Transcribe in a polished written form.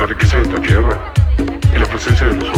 la riqueza de esta tierra y la presencia de los